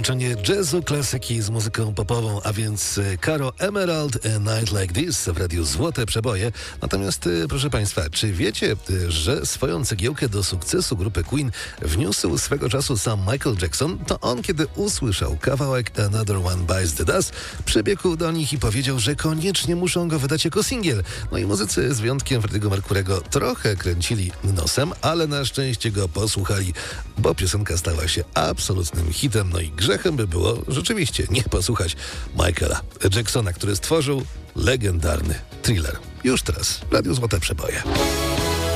połączenie jazzu, klasyki z muzyką popową, a więc Caro Emerald, A Night Like This w radiu Złote Przeboje. Natomiast, proszę Państwa, czy wiecie, że swoją cegiełkę do sukcesu grupy Queen wniósł swego czasu sam Michael Jackson? To on, kiedy usłyszał kawałek Another One Bites the Dust, przybiegł do nich i powiedział, że koniecznie muszą go wydać jako singiel. No i muzycy z wyjątkiem Freddie'ego Mercurego trochę kręcili nosem, ale na szczęście go posłuchali, bo piosenka stała się absolutnym hitem. No i grzechem by było rzeczywiście nie posłuchać Michaela Jacksona, który stworzył legendarny Thriller. Już teraz w Radiu Złote Przeboje.